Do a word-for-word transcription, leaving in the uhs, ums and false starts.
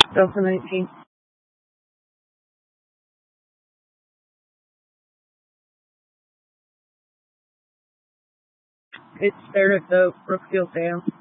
twenty nineteen. It started at the Brookfield Dam.